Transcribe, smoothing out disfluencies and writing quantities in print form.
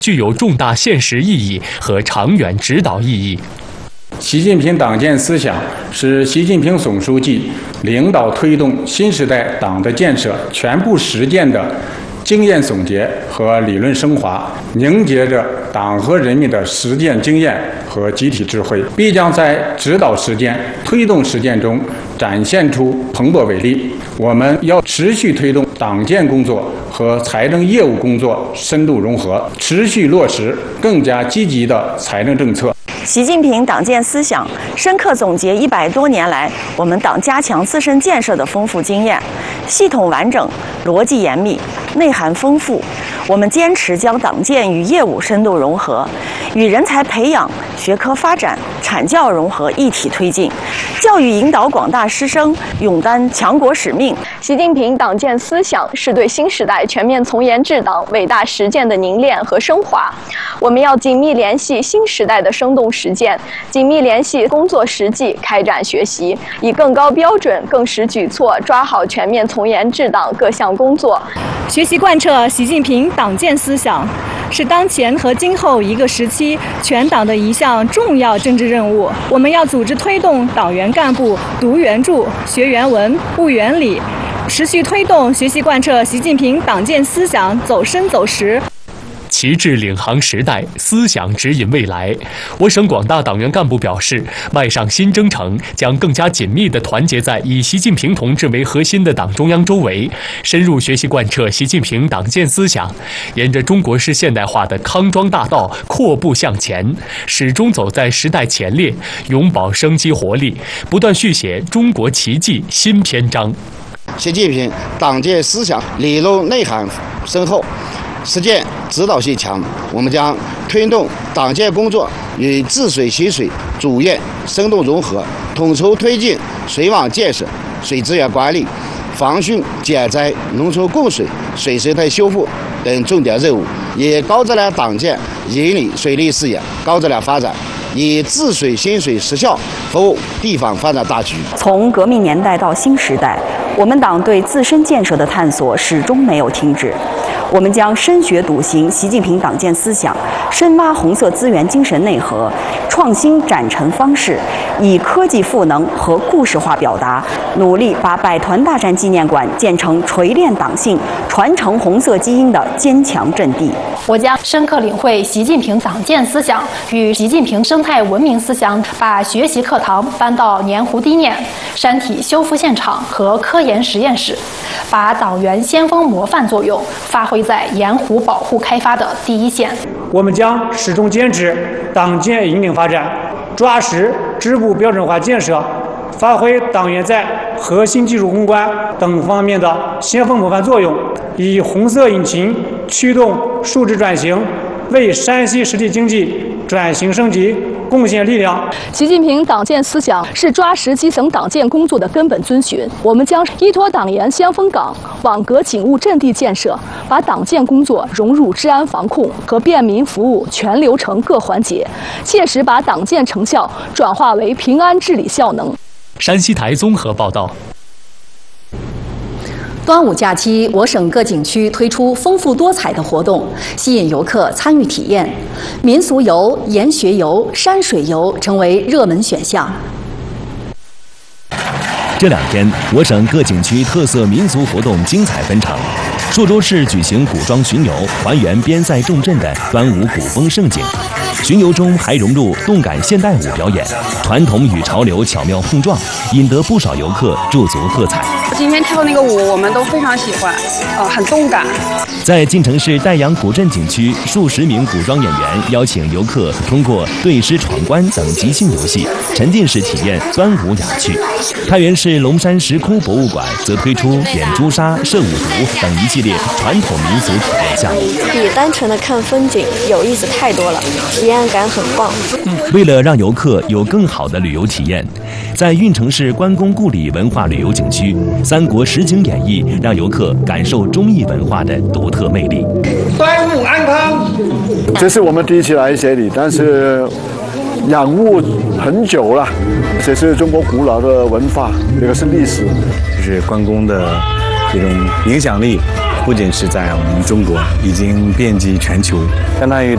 具有重大现实意义和长远指导意义。 习近平党建思想是习近平总书记领导推动新时代党的建设全部实践的经验总结和理论升华，凝结着党和人民的实践经验和集体智慧，必将在指导实践、推动实践中展现出蓬勃伟力。我们要持续推动党建工作和财政业务工作深度融合，持续落实更加积极的财政政策。 习近平党建思想深刻总结100多年来我们党加强自身建设的丰富经验，系统完整，逻辑严密，内涵丰富。我们坚持将党建与业务深度融合，与人才培养、学科发展、产教融合一体推进，教育引导广大师生勇担强国使命。 习近平党建思想是对新时代全面从严治党伟大实践的凝练和升华。我们要紧密联系新时代的生动实践，紧密联系工作实际，开展学习，以更高标准、更实举措抓好全面从严治党各项工作。 学习贯彻习近平党建思想，是当前和今后一个时期全党的一项重要政治任务。我们要组织推动党员干部读原著、学原文、悟原理，持续推动学习贯彻习近平党建思想走深走实。 旗帜领航时代，思想指引未来。我省广大党员干部表示，迈上新征程，将更加紧密地团结在以习近平同志为核心的党中央周围，深入学习贯彻习近平党建思想，沿着中国式现代化的康庄大道阔步向前，始终走在时代前列，永葆生机活力，不断续写中国奇迹新篇章。 习近平党建思想理论内涵深厚，实践指导性强，我们将推动党建工作与治水习水主业深度融合，统筹推进水网建设、水资源管理、防汛减灾、农村供水、水生态修复等重点任务，以高质量党建引领水利事业高质量发展，以治水兴水实效服务地方发展大局。 从革命年代到新时代，我们党对自身建设的探索始终没有停止。我们将深学笃行习近平党建思想，深挖红色资源精神内核，创新展陈方式，以科技赋能和故事化表达，努力把百团大战纪念馆建成锤炼党性、传承红色基因的坚强阵地。 我将深刻领会习近平党建思想与习近平生态文明思想，把学习课堂搬到黏糊地面、山体修复现场和科研实验室，把党员先锋模范作用发挥在盐湖保护开发的第一线。 我们将始终坚持党建引领发展，抓实支部标准化建设，发挥党员在核心技术攻关等方面的先锋模范作用，以红色引擎驱动数字转型，为山西实体经济转型升级贡献力量。 习近平党建思想是抓实基层党建工作的根本遵循。我们将依托党员先锋岗、网格警务阵地建设，把党建工作融入治安防控和便民服务全流程各环节，切实把党建成效转化为平安治理效能。 山西台综合报道。 端午假期，我省各景区推出丰富多彩的活动，吸引游客参与体验。民俗游、研学游、山水游成为热门选项。 这2天，我省各景区特色民俗活动精彩纷呈。朔州市举行古装巡游，还原边塞重镇的端午古风盛景。巡游中还融入动感现代舞表演，传统与潮流巧妙碰撞，引得不少游客驻足喝彩。 今天跳那个舞，我们都非常喜欢，很动感。 在晋城市岱阳古镇景区，数十名古装演员邀请游客通过对诗闯关等即兴游戏，沉浸式体验端午雅趣。太原市龙山石窟博物馆则推出演朱砂、射五毒等一系列传统民俗体验项目， 比单纯的看风景有意思太多了，体验感很棒。 为了让游客有更好的旅游体验，在运城市关公故里文化旅游景区，三国实景演绎让游客感受忠义文化的独特魅力。 端午安康， 这是我们第一次来这里，但是仰慕很久了。这是中国古老的文化，这个是历史， 就是关公的这种影响力，不仅是在我们中国，已经遍及全球，相当于